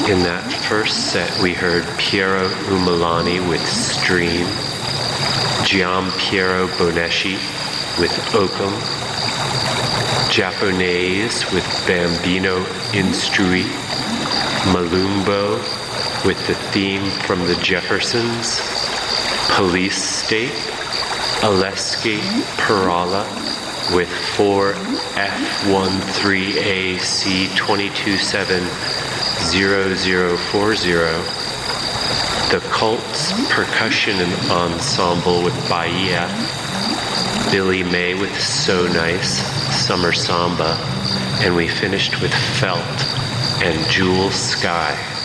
In that first set, we heard Piero Umiliani with Stream, Gian Piero Boneschi with Occam, Japonese with Bambino Instrui, Malumbo with the theme from the Jeffersons, Police State, Alessi Perala with 4F13AC2270040, the Cults Percussion Ensemble with Bahia, Billy May with So Nice, Summer Samba, and we finished with Felt and Jewel Sky.